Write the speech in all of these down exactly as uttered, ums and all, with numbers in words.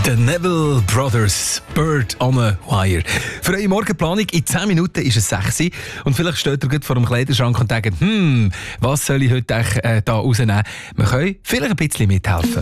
The Neville Brothers, Bird on a Wire. Für eure Morgenplanung in zehn Minuten ist es sechs Uhr und vielleicht steht ihr gut vor dem Kleiderschrank und denkt, hm, was soll ich heute eigentlich, äh, da rausnehmen? Wir können vielleicht ein bisschen mithelfen.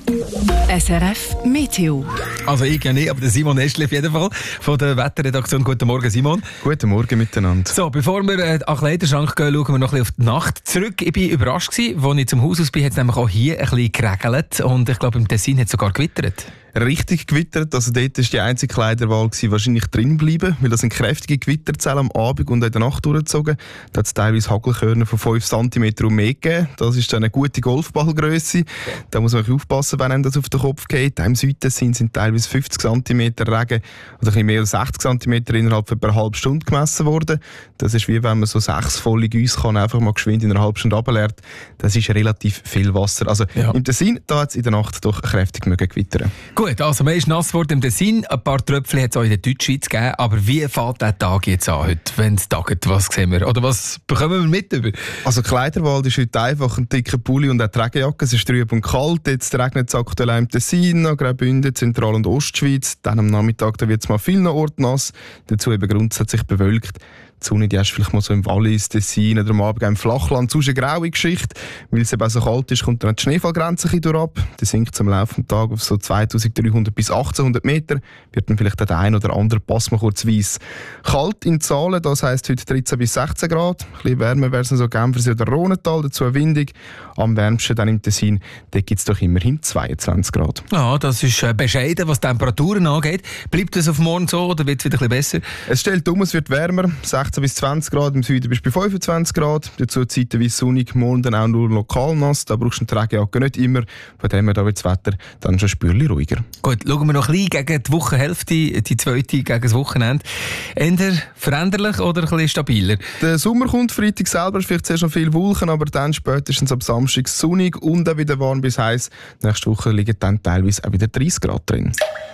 S R F Meteo. Also ich ja nicht, aber der Simon Estli auf jeden Fall von der Wetterredaktion. Guten Morgen, Simon. Guten Morgen miteinander. So, bevor wir äh, an den Kleiderschrank gehen, schauen wir noch ein bisschen auf die Nacht zurück. Ich war überrascht gewesen, als ich zum Haus aus bin, hat es nämlich auch hier ein bisschen geregelt und ich glaube, im Tessin hat es sogar gewittert. Richtig gewittert, also dort war die einzige Kleiderwahl gewesen, wahrscheinlich drin bleiben, weil das sind kräftige Gewitterzellen am Abend und in der Nacht durchgezogen. Da hat es teilweise Hagelkörner von fünf Zentimeter und mehr gegeben. Das ist dann eine gute Golfballgrösse. Da muss man aufpassen, wenn einem das auf den Kopf geht. Im Südtessin sind teilweise fünfzig Zentimeter Regen oder ein bisschen mehr als sechzig Zentimeter innerhalb von einer halben Stunde gemessen worden. Das ist wie wenn man so sechs volle Güsse kann einfach mal geschwind in einer halben Stunde runterleert. Das ist relativ viel Wasser. Also ja. Im Tessin, da hat es in der Nacht doch kräftig mögen gewittern. Gut, also man ist nass geworden im Tessin, ein paar Tröpfchen hat es auch in der Deutschschweiz gegeben, aber wie fällt der Tag jetzt an heute, wenn es tagt? Was sehen wir? Oder was bekommen wir mit über? Also Kleiderwahl ist heute einfach ein dicker Pulli und eine Regenjacke. Es ist trüb und kalt, jetzt regnet es aktuell im Tessin, Graubünden, Zentral- und Ostschweiz. Dann am Nachmittag wird es mal vielen Orten nass, dazu eben grundsätzlich bewölkt. Die Sonne, die hast du vielleicht mal so im Wallis, Tessin oder am Abend im Flachland. Sonst eine graue Geschichte. Weil es eben so kalt ist, kommt dann die Schneefallgrenze ein bisschen ab. Die sinkt am Laufe des Tages auf so zweitausenddreihundert bis achtzehnhundert Meter. Wird dann vielleicht der ein oder andere Pass mal kurz weiss. Kalt in Zahlen, das heisst heute dreizehn bis sechzehn Grad. Ein bisschen wärmer wäre es so Genfersee oder Rhonental, dazu windig. Am wärmsten dann im Tessin, da gibt es doch immerhin zweiundzwanzig Grad. Ja, das ist äh, bescheiden, was Temperaturen angeht. Bleibt es auf morgen so oder wird es wieder ein bisschen besser? Es stellt um, es wird wärmer. sechzehn bis zwanzig Grad, im Süden bist du bei fünfundzwanzig Grad. Dazu zeitweise sonnig, morgen dann auch nur lokal nass. Da brauchst du eine Regenjacke nicht immer. Von dem her da wird das Wetter dann schon spürlich ruhiger. Gut, schauen wir noch ein bisschen gegen die Wochenhälfte, die zweite gegen das Wochenende. Eher veränderlich oder ein bisschen stabiler? Der Sommer kommt, Freitag selber ist vielleicht zuerst noch viel Wolken, aber dann spätestens ab Samstag sonnig und auch wieder warm bis heiß. Nächste Woche liegen dann teilweise auch wieder dreißig Grad drin.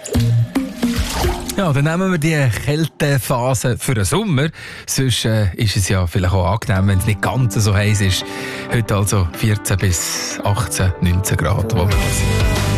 Ja, dann nehmen wir die Kältephase für den Sommer. Sonst äh, ist es ja vielleicht auch angenehm, wenn es nicht ganz so heiß ist. Heute also vierzehn bis achtzehn, neunzehn Grad, wo wir da sind.